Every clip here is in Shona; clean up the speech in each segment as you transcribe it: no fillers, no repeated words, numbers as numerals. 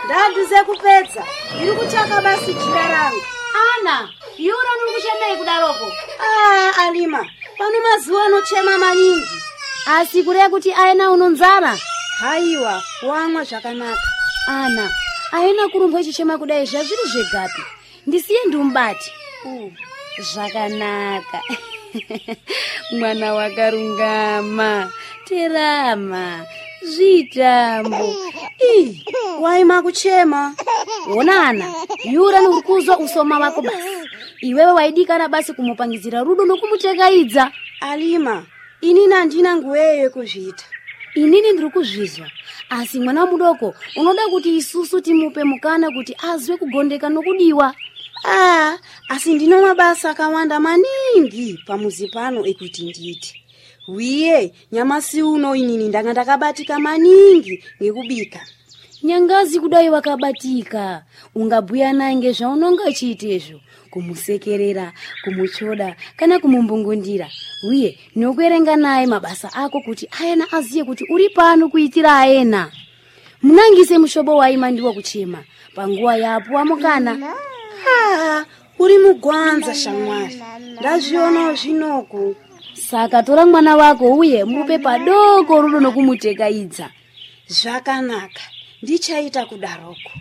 Ndaduze kupedza. Iri kuchaka basi jira rangu. Ana, Yura nurikuchemei kudaroko. Alima, pano mazuva anochema maningi. Asi kure kuti aina unonzara. Haiwa, wamwa zvakanaka. Ana, aina kurumba chichema kudai zvazviri zvegapi. Ndisiye ndumbati. Zvakanaka. Mwana wakarungama. Terama. Zvitambo. Waima kuchema. Ona Ana, Yura nurikuzwa usoma wako basi. Iwewe waidikana basi kumupangizira rudo nokumuchekaidza. Alima, inini handina nguweyo yekuzviita. Inini ndiri kuzvizwa. Asi mwana mudoko unoda kuti isusu timupe mukana kuti azwe kugondeka nokudiwa. Asi ndino mabasa akawanda maningi pamuzi pano ekuti nditi. Wiye, nyamasi uno inini ndanga ndakabatika maningi ngekubika. Nyangazi kudai wakabatika. Ungabhuya naye ngezvaunonga chiitezvo. Kumusekerera, kumuchoda, kana kumumbungundira. Wiye, nokuerenga naye mabasa ako kuti aena aziye kuti uri pano kuitira aena. Munangise mushobo waima ndiwo kuchema. Panguwa yapo wamukana. Uri mugwanza shamwari. Ndazviona zvinoku. Saka tora mwana wako uye mupe padoko rudo nokumutekaidza. Zvakanaka. Ndichaita kudaroko.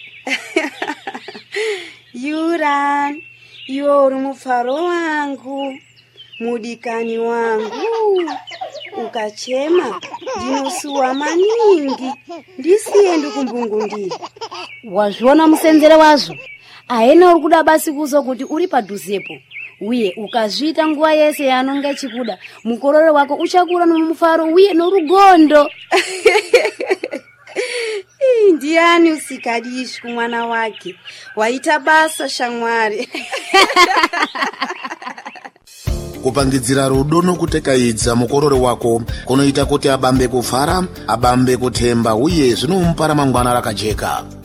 Yura, iwe uri mufaro wangu, mudikani wangu. Ukachema, ndinosuwa maningi. Ndisiye ndikumbungundira. Wazviona musenzere wazvo. Aena uri kuda basi kuzo kuti uri padhuzepo. Uye ukazvita nguwa yese yanonga chikuda, mukororo wako uchakura nomufaro uye norugondo. Ndiani usikadishi kumwana wake. Waita basa shamwari. Kupangidzira rudo nokutekaidza mukororo wako kunoita kuti abambe kufara, abambe kutemba uye zvinomupa ramangwana rakajeka.